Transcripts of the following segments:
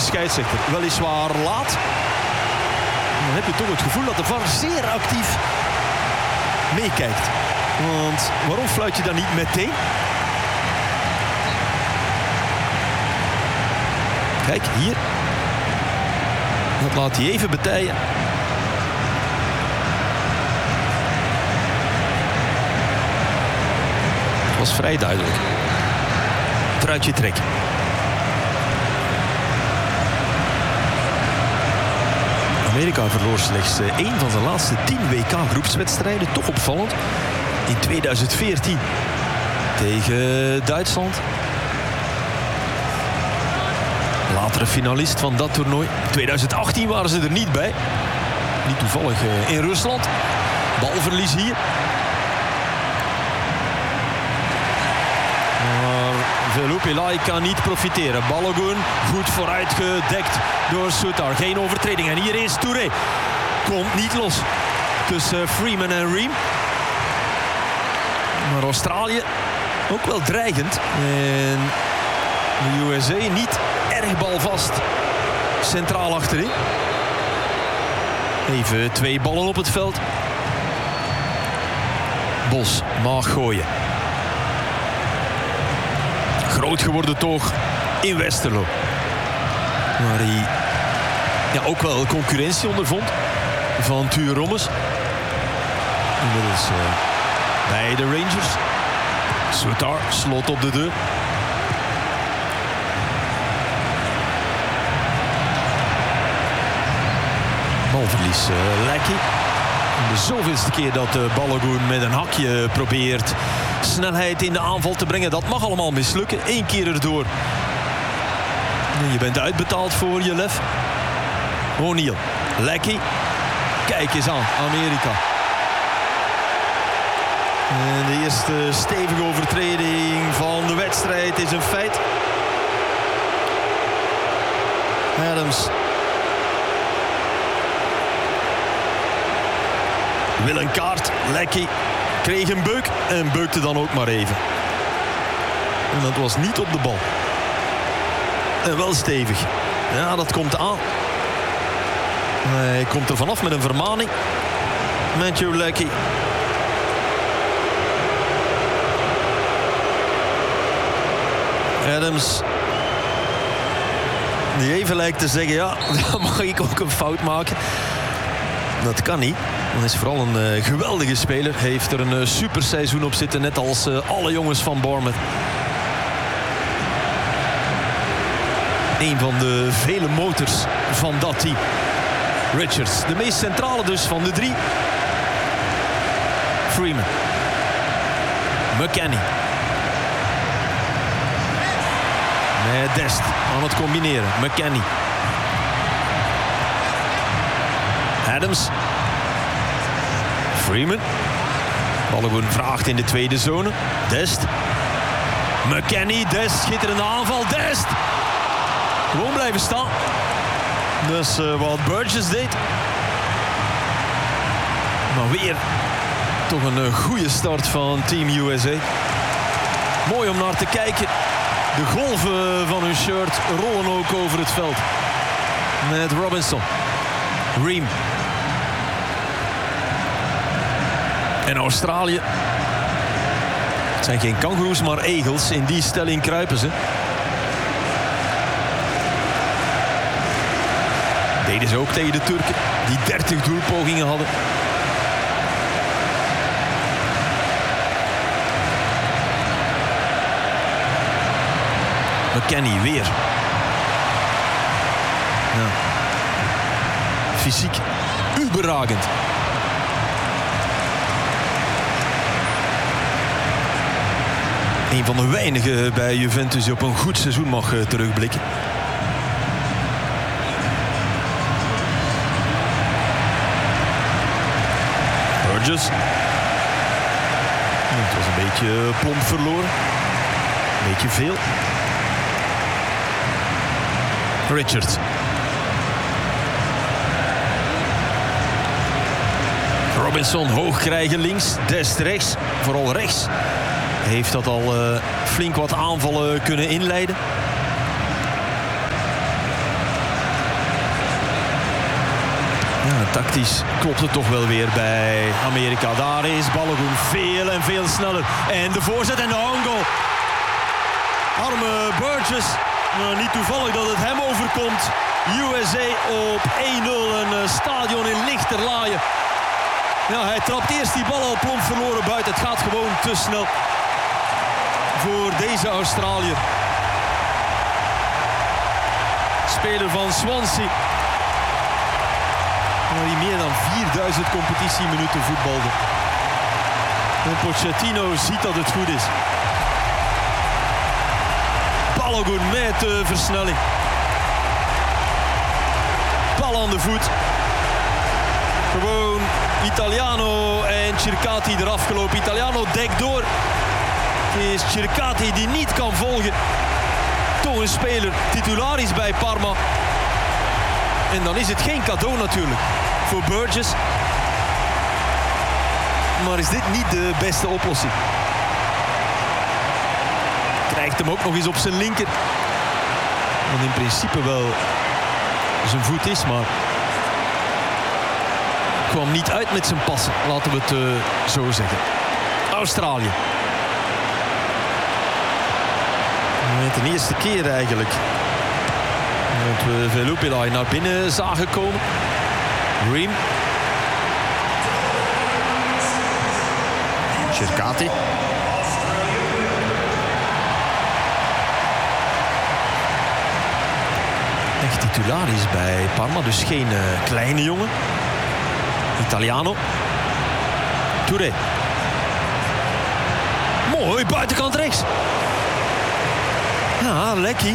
scheidsrechter. Weliswaar laat. Dan heb je toch het gevoel dat de VAR zeer actief meekijkt. Want waarom fluit je dan niet meteen? Kijk, hier. Dat laat hij even betijen. Het was vrij duidelijk. Truitje trekken. Amerika verloor slechts 1 van zijn laatste 10 WK-groepswedstrijden. Toch opvallend. In 2014 tegen Duitsland. Latere finalist van dat toernooi. 2018 waren ze er niet bij. Niet toevallig in Rusland. Balverlies hier. Maar Velupilai kan niet profiteren. Balogun goed vooruit gedekt door Sutar. Geen overtreding. En hier is Touré. Komt niet los tussen Freeman en Ream. Maar Australië ook wel dreigend. En de USA niet erg balvast. Centraal achterin. Even 2 ballen op het veld. Bos mag gooien. Groot geworden toch in Westerlo. Waar hij ook wel concurrentie ondervond van Tuur Rommers. Inmiddels bij de Rangers. Sutar, slot op de deur. Balverlies Lecky. De zoveelste keer dat Balogun met een hakje probeert snelheid in de aanval te brengen. Dat mag allemaal mislukken. 1 keer erdoor. Je bent uitbetaald voor je lef. O'Neal. Lecky. Kijk eens aan. Amerika. En de eerste stevige overtreding van de wedstrijd is een feit. Adams wil een kaart. Lecky kreeg een beuk en beukte dan ook maar even. En dat was niet op de bal. En wel stevig. Ja, dat komt aan. Hij komt er vanaf met een vermaning. Matthew Lecky. Adams. Die even lijkt te zeggen, ja, dan mag ik ook een fout maken. Dat kan niet. Hij is vooral een geweldige speler. Heeft er een super seizoen op zitten, net als alle jongens van Bournemouth. Een van de vele motors van dat team. Richards, de meest centrale dus van de 3. Freeman. McKennie. Met Dest aan het combineren. McKennie. Adams. Freeman. Balogun vraagt in de tweede zone. Dest. McKennie. Dest. Schitterende aanval. Dest. Gewoon blijven staan. Dus wat Burgess deed. Maar weer toch een goede start van Team USA. Mooi om naar te kijken. De golven van hun shirt rollen ook over het veld. Met Robinson. Ream. En Australië. Het zijn geen kangoeroes, maar egels. In die stelling kruipen ze. Deden ze ook tegen de Turken. Die 30 doelpogingen hadden. McKennie weer. Ja. Fysiek uberragend. Een van de weinigen bij Juventus die op een goed seizoen mag terugblikken. Burgess. Het was een beetje plomp verloren. Een beetje veel. Richards. Robinson hoog krijgen links. Dest rechts. Vooral rechts. Heeft dat al flink wat aanvallen kunnen inleiden. Tactisch klopt het toch wel weer bij Amerika. Daar is Balogun veel en veel sneller. En de voorzet en de goal. Arme Burgess. Nou, niet toevallig dat het hem overkomt. USA op 1-0. Een stadion in lichterlaaien. Ja, hij trapt eerst die bal al plomp verloren buiten. Het gaat gewoon te snel voor deze Australiër. Speler van Swansea. Die meer dan 4000 competitieminuten voetbalde. En Pochettino ziet dat het goed is. Balogun met de versnelling. Bal aan de voet. Gewoon Italiano en Cercati eraf gelopen. Italiano dekt door. Het is Cercati die niet kan volgen. Toch een speler titularis bij Parma. En dan is het geen cadeau natuurlijk voor Burgess. Maar is dit niet de beste oplossing? Krijgt hem ook nog eens op zijn linker. Wat in principe wel zijn voet is, maar kwam niet uit met zijn passen. Laten we het zo zeggen. Australië. Het de eerste keer eigenlijk dat we Velupillai naar binnen zagen komen. Ream. Cercati. Echt titularis bij Parma, dus geen kleine jongen. Italiano. Touré. Mooi, buitenkant rechts. Ja, Leckie.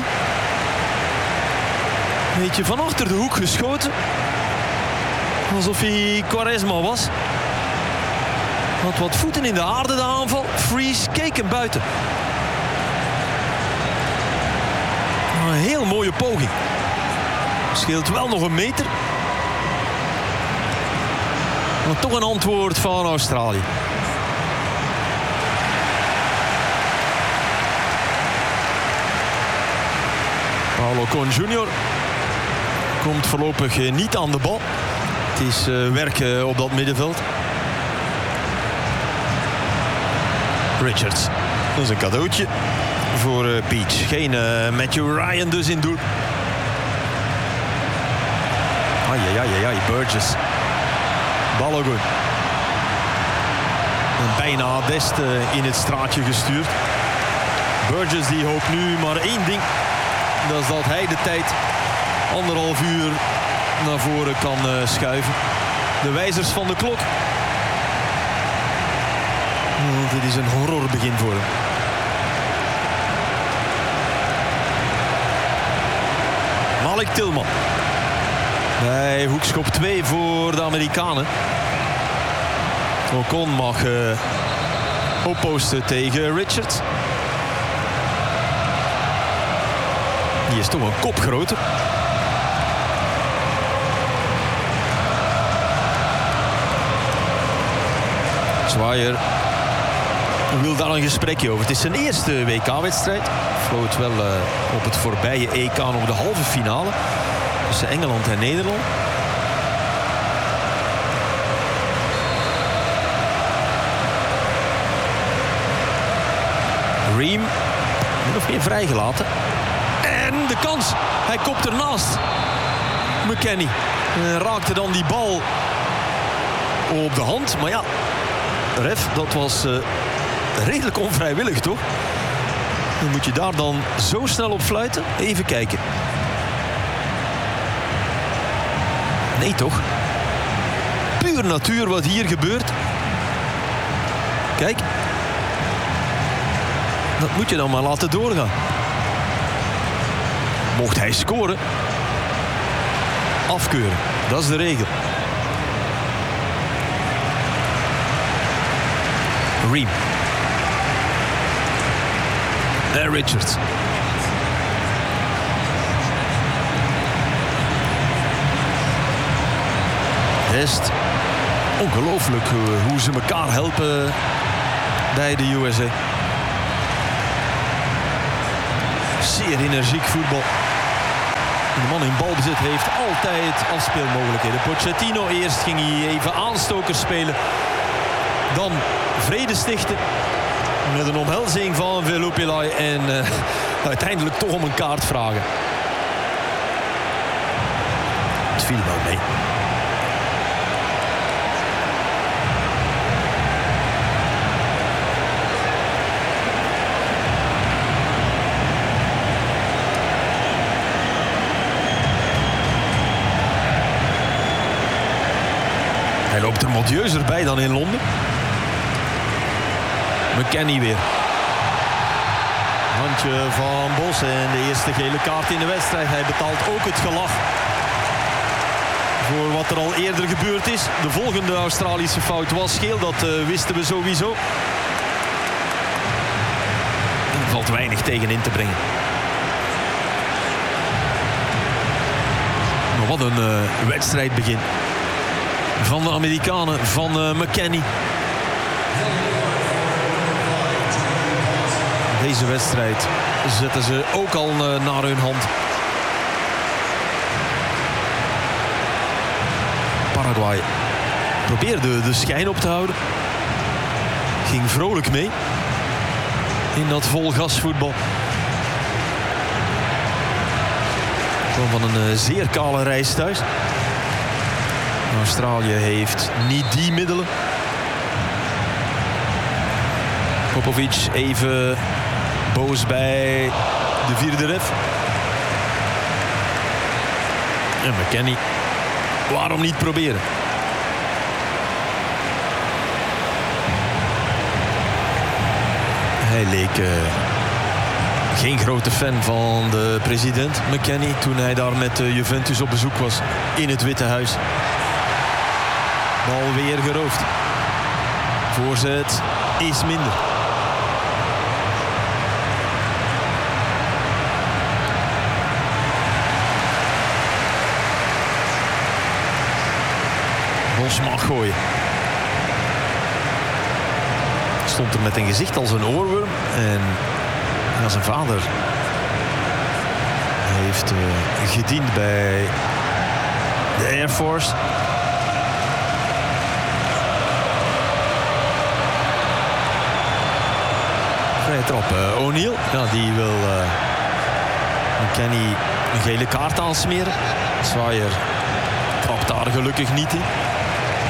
Beetje van achter de hoek geschoten. Alsof hij Quaresma was. Had wat voeten in de aarde, de aanval. Freeze keek hem buiten. Een heel mooie poging. Scheelt wel nog een meter. Maar toch een antwoord van Australië. Paolo Con Jr. komt voorlopig niet aan de bal. Het is werken op dat middenveld. Richards. Dat is een cadeautje voor Peach. Geen Matthew Ryan dus in doel. Ai, Burgess. Balogun. En bijna Dest in het straatje gestuurd. Burgess die hoopt nu maar één ding. Dat is dat hij de tijd 1,5 uur naar voren kan schuiven. De wijzers van de klok. Dit is een horrorbegin voor hem. Malik Tillman. Bij hoekschop 2 voor de Amerikanen. Ocon mag opposten tegen Richards. Die is toch een kop groter. Zwaaier wil daar een gesprekje over. Het is zijn eerste WK-wedstrijd. Floot wel op het voorbije EK nog de halve finale. Tussen Engeland en Nederland. Ream. Nog meer vrijgelaten. En de kans. Hij kopt ernaast. McKennie. Raakte dan die bal op de hand. Maar ja, ref, dat was redelijk onvrijwillig, toch? Dan moet je daar dan zo snel op fluiten. Even kijken. Nee, toch? Puur natuur wat hier gebeurt. Kijk. Dat moet je dan maar laten doorgaan. Mocht hij scoren, afkeuren. Dat is de regel. Ream. En Richards. Dest. Ongelooflijk hoe ze elkaar helpen bij de USA. Zeer energiek voetbal. De man in balbezit heeft altijd afspeelmogelijkheden. Pochettino eerst ging hij even aanstokers spelen. Dan vrede stichten. Met een omhelzing van Velupillay. En uiteindelijk toch om een kaart vragen. Het viel wel mee. Hij loopt er modieuzer bij dan in Londen. McKennie weer. Handje van Bos en de eerste gele kaart in de wedstrijd. Hij betaalt ook het gelag voor wat er al eerder gebeurd is. De volgende Australische fout was geel, dat wisten we sowieso. Er valt weinig tegen in te brengen. Maar wat een wedstrijdbegin. Van de Amerikanen, van McKennie. Deze wedstrijd zetten ze ook al naar hun hand. Paraguay probeerde de schijn op te houden. Ging vrolijk mee in dat volgasvoetbal. Gewoon van een zeer kale reis thuis. Australië heeft niet die middelen. Popovic even boos bij de vierde ref. En McKennie, waarom niet proberen? Hij leek geen grote fan van de president McKennie toen hij daar met Juventus op bezoek was in het Witte Huis. Bal weer geroofd. Voorzet is minder. Bos mag gooien. Stond er met een gezicht als een oorworm. En ja, zijn vader heeft gediend bij de Air Force. Vrije trap. O'Neill. Ja, die wil McKennie een gele kaart aansmeren. Zwaier trapt daar gelukkig niet in.